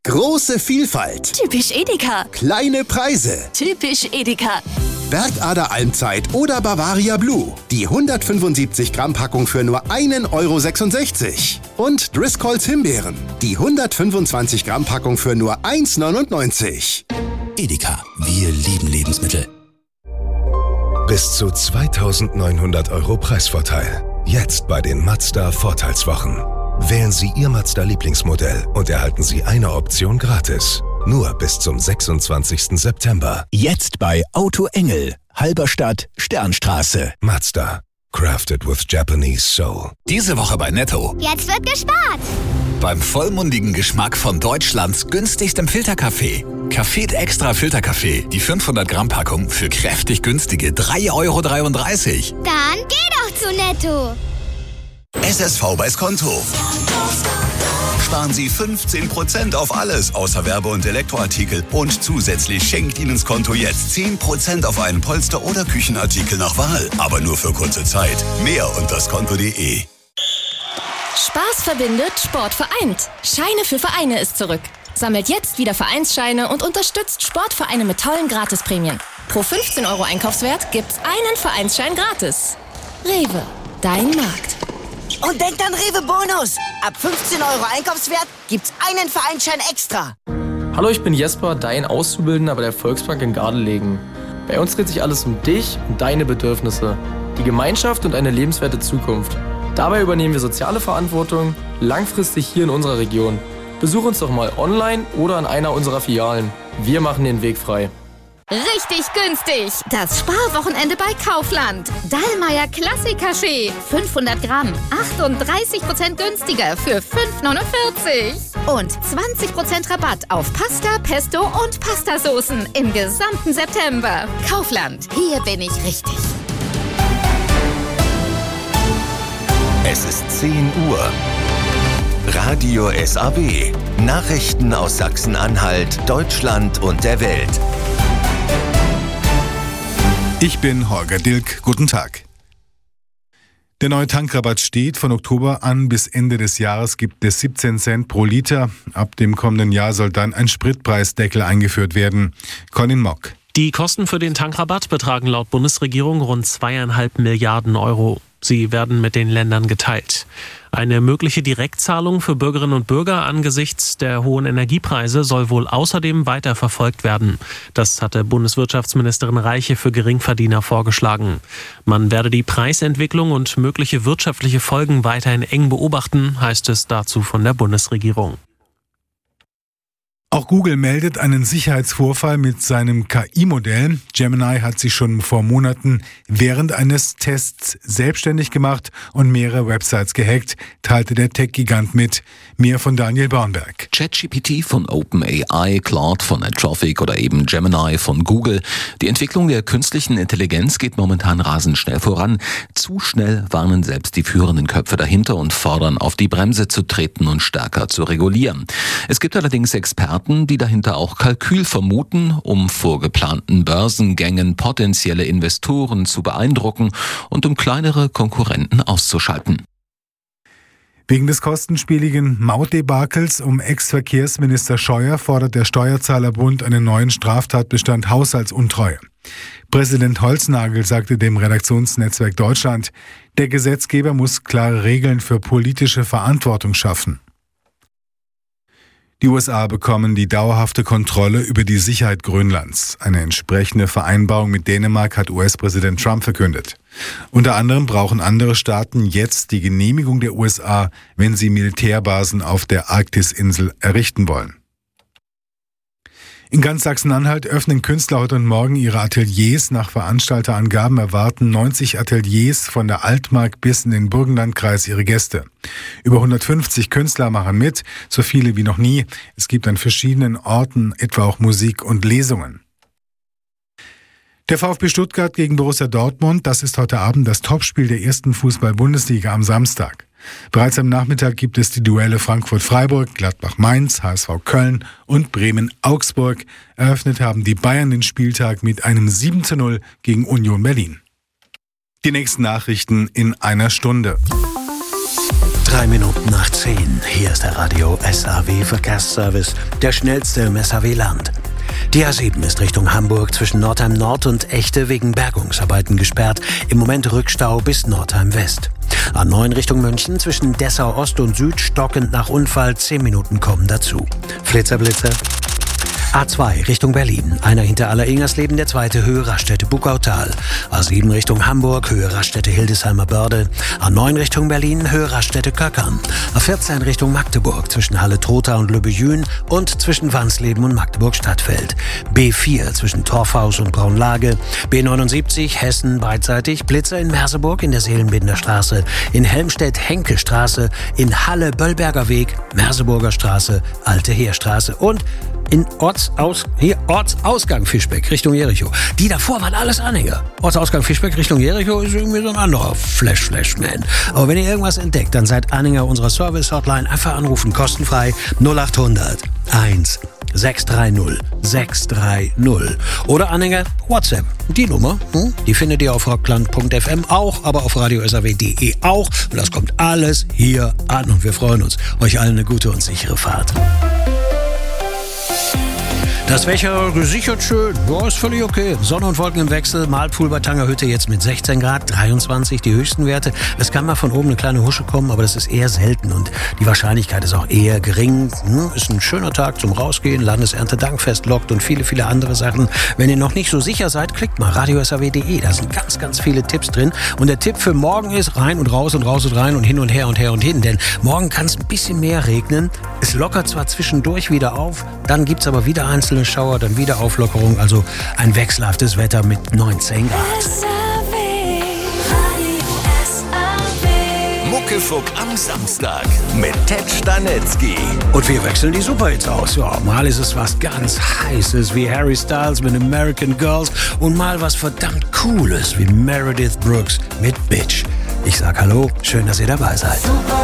Große Vielfalt. Typisch Edeka. Kleine Preise. Typisch Edeka. Bergader Almzeit oder Bavaria Blue. Die 175 Gramm Packung für nur 1,66 €. Und Driscolls Himbeeren. Die 125 Gramm Packung für nur 1,99 €. Edeka, wir lieben Lebensmittel. Bis zu 2.900 € Preisvorteil. Jetzt bei den Mazda Vorteilswochen. Wählen Sie Ihr Mazda-Lieblingsmodell und erhalten Sie eine Option gratis. Nur bis zum 26. September. Jetzt bei Auto Engel, Halberstadt, Sternstraße. Mazda. Crafted with Japanese soul. Diese Woche bei Netto. Jetzt wird gespart. Beim vollmundigen Geschmack von Deutschlands günstigstem Filterkaffee. Café Extra Filterkaffee. Die 500 Gramm Packung für kräftig günstige 3,33 €. Dann geh doch zu Netto. SSV bei Skonto. Sparen Sie 15% auf alles außer Werbe- und Elektroartikel. Und zusätzlich schenkt Ihnen Skonto jetzt 10% auf einen Polster- oder Küchenartikel nach Wahl. Aber nur für kurze Zeit. Mehr unter skonto.de. Spaß verbindet, Sport vereint. Scheine für Vereine ist zurück. Sammelt jetzt wieder Vereinsscheine und unterstützt Sportvereine mit tollen Gratisprämien. Pro 15 € Einkaufswert gibt's einen Vereinsschein gratis. Rewe, dein Markt. Und denkt an Rewe Bonus. Ab 15 € Einkaufswert gibt's einen Vereinsschein extra. Hallo, ich bin Jesper, dein Auszubildender bei der Volksbank in Gardelegen. Bei uns dreht sich alles um dich und deine Bedürfnisse, die Gemeinschaft und eine lebenswerte Zukunft. Dabei übernehmen wir soziale Verantwortung langfristig hier in unserer Region. Besuch uns doch mal online oder an einer unserer Filialen. Wir machen den Weg frei. Richtig günstig. Das Sparwochenende bei Kaufland. Dallmayr Klassik-Kaffee. 500 Gramm. 38% günstiger für 5,49 €. Und 20% Rabatt auf Pasta, Pesto und Pastasoßen im gesamten September. Kaufland. Hier bin ich richtig. Es ist 10 Uhr. Radio SAW. Nachrichten aus Sachsen-Anhalt, Deutschland und der Welt. Ich bin Holger Dilk. Guten Tag. Der neue Tankrabatt steht. Von Oktober an bis Ende des Jahres gibt es 17 Cent pro Liter. Ab dem kommenden Jahr soll dann ein Spritpreisdeckel eingeführt werden. Colin Mock. Die Kosten für den Tankrabatt betragen laut Bundesregierung rund 2,5 Milliarden €. Sie werden mit den Ländern geteilt. Eine mögliche Direktzahlung für Bürgerinnen und Bürger angesichts der hohen Energiepreise soll wohl außerdem weiter verfolgt werden. Das hatte Bundeswirtschaftsministerin Reiche für Geringverdiener vorgeschlagen. Man werde die Preisentwicklung und mögliche wirtschaftliche Folgen weiterhin eng beobachten, heißt es dazu von der Bundesregierung. Auch Google meldet einen Sicherheitsvorfall mit seinem KI-Modell. Gemini hat sich schon vor Monaten während eines Tests selbstständig gemacht und mehrere Websites gehackt, teilte der Tech-Gigant mit. Mehr von Daniel Bornberg. ChatGPT von OpenAI, Claude von Anthropic oder eben Gemini von Google. Die Entwicklung der künstlichen Intelligenz geht momentan rasend schnell voran. Zu schnell warnen selbst die führenden Köpfe dahinter und fordern, auf die Bremse zu treten und stärker zu regulieren. Es gibt allerdings Experten, die dahinter auch Kalkül vermuten, um vor geplanten Börsengängen potenzielle Investoren zu beeindrucken und um kleinere Konkurrenten auszuschalten. Wegen des kostenspieligen Mautdebakels um Ex-Verkehrsminister Scheuer fordert der Steuerzahlerbund einen neuen Straftatbestand Haushaltsuntreue. Präsident Holznagel sagte dem Redaktionsnetzwerk Deutschland, der Gesetzgeber muss klare Regeln für politische Verantwortung schaffen. Die USA bekommen die dauerhafte Kontrolle über die Sicherheit Grönlands. Eine entsprechende Vereinbarung mit Dänemark hat US-Präsident Trump verkündet. Unter anderem brauchen andere Staaten jetzt die Genehmigung der USA, wenn sie Militärbasen auf der Arktisinsel errichten wollen. In ganz Sachsen-Anhalt öffnen Künstler heute und morgen ihre Ateliers. Nach Veranstalterangaben erwarten 90 Ateliers von der Altmark bis in den Burgenlandkreis ihre Gäste. Über 150 Künstler machen mit, so viele wie noch nie. Es gibt an verschiedenen Orten etwa auch Musik und Lesungen. Der VfB Stuttgart gegen Borussia Dortmund, das ist heute Abend das Topspiel der ersten Fußball-Bundesliga am Samstag. Bereits am Nachmittag gibt es die Duelle Frankfurt-Freiburg, Gladbach-Mainz, HSV Köln und Bremen-Augsburg. Eröffnet haben die Bayern den Spieltag mit einem 7:0 gegen Union Berlin. Die nächsten Nachrichten in einer Stunde. 3 Minuten nach 10. Hier ist der Radio SAW Verkehrsservice, der schnellste im SAW-Land. Die A7 ist Richtung Hamburg zwischen Nordheim Nord und Echte wegen Bergungsarbeiten gesperrt. Im Moment Rückstau bis Nordheim West. A9 Richtung München zwischen Dessau Ost und Süd stockend nach Unfall. 10 Minuten kommen dazu. Flitzer. A2 Richtung Berlin. Einer hinter Aller-Ingersleben, der zweite Höhe Raststätte Buckautal. A7 Richtung Hamburg, Höhe Raststätte Hildesheimer Börde. A9 Richtung Berlin, Höhe Raststätte Köckern. A14 Richtung Magdeburg zwischen Halle-Trotha und Lübbejün und zwischen Wansleben und Magdeburg-Stadtfeld. B4 zwischen Torfhaus und Braunlage. B79 Hessen beidseitig. Blitzer in Merseburg in der Seelenbinder Straße. In Helmstedt Henkelstraße. In Halle Böllberger Weg, Merseburger Straße, Alte Heerstraße und in Ortsausgang Fischbeck Richtung Jericho. Die davor waren alles Anhänger. Ortsausgang Fischbeck Richtung Jericho ist irgendwie so ein anderer Flash-Man. Aber wenn ihr irgendwas entdeckt, dann seid Anhänger unserer Service-Hotline. Einfach anrufen, kostenfrei 0800 1 630 630. Oder Anhänger WhatsApp. Die Nummer, die findet ihr auf rockland.fm auch, aber auf radiosaw.de auch. Und das kommt alles hier an. Und wir freuen uns. Euch allen eine gute und sichere Fahrt. Das Wetter gesichert schön, ja, ist völlig okay. Sonne und Wolken im Wechsel, Malpool bei Tangerhütte jetzt mit 16 Grad, 23 die höchsten Werte. Es kann mal von oben eine kleine Husche kommen, aber das ist eher selten und die Wahrscheinlichkeit ist auch eher gering. Ist ein schöner Tag zum Rausgehen, Landeserntedankfest lockt und viele, viele andere Sachen. Wenn ihr noch nicht so sicher seid, klickt mal radiosaw.de, da sind ganz, ganz viele Tipps drin. Und der Tipp für morgen ist rein und raus und raus und rein und hin und her und her und hin. Denn morgen kann es ein bisschen mehr regnen. Es lockert zwar zwischendurch wieder auf, dann gibt es aber wieder einzelne Schauer, dann wieder Auflockerung, also ein wechselhaftes Wetter mit 19 Grad. Muckefuck am Samstag mit Ted Stanetzky. Und wir wechseln die Superhits aus. Ja, mal ist es was ganz Heißes wie Harry Styles mit American Girls und mal was verdammt Cooles wie Meredith Brooks mit Bitch. Ich sag Hallo, schön, dass ihr dabei seid.